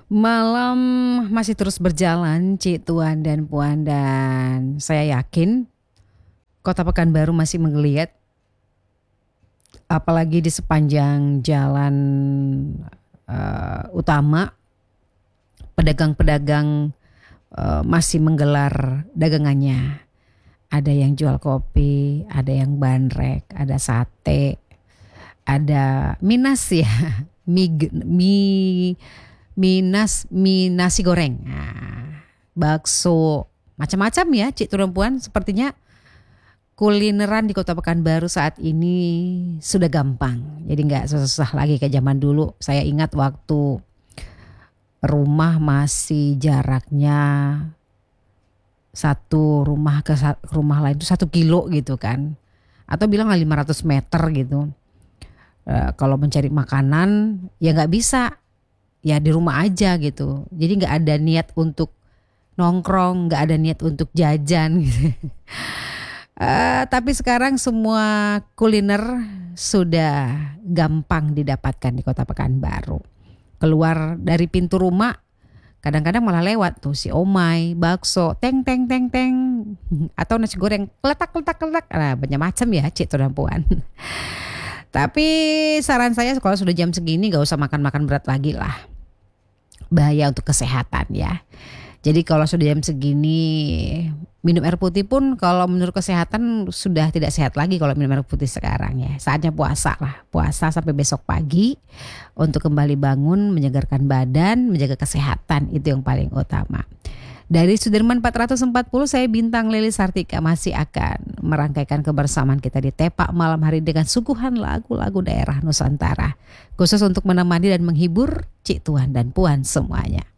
Malam masih terus berjalan, Cik Tuan dan Puan, dan saya yakin Kota Pekanbaru masih menggeliat, apalagi di sepanjang jalan utama. Pedagang-pedagang masih menggelar dagangannya. Ada yang jual kopi, ada yang bandrek, ada sate, ada minas ya, mie mie nasi goreng, bakso, macam-macam ya Cik Turun. Sepertinya kulineran di Kota Pekanbaru saat ini sudah gampang. Jadi nggak susah lagi kayak zaman dulu. Saya ingat waktu rumah masih jaraknya satu rumah ke rumah lain itu 1 kilo gitu kan. Atau bilang 500 meter gitu. Kalau mencari makanan ya nggak bisa. Ya di rumah aja gitu. Jadi nggak ada niat untuk nongkrong, nggak ada niat untuk jajan gitu. Tapi sekarang semua kuliner sudah gampang didapatkan di Kota Pekanbaru. Keluar dari pintu rumah, kadang-kadang malah lewat tuh si omai, bakso, teng teng teng teng, atau nasi goreng keletak. Nah, banyak macam ya Cik dan Puan. Tapi saran saya kalau sudah jam segini gak usah makan-makan berat lagi lah. Bahaya untuk kesehatan ya. Jadi kalau sudah jam segini minum air putih pun kalau menurut kesehatan sudah tidak sehat lagi kalau minum air putih sekarang ya. Saatnya puasa lah. Puasa sampai besok pagi untuk kembali bangun, menyegarkan badan, menjaga kesehatan, itu yang paling utama. Dari Sudirman 440 saya Bintang Lili Sartika masih akan merangkaikan kebersamaan kita di Tepak malam hari dengan suguhan lagu-lagu daerah Nusantara. Khusus untuk menemani dan menghibur Cik Tuan dan Puan semuanya.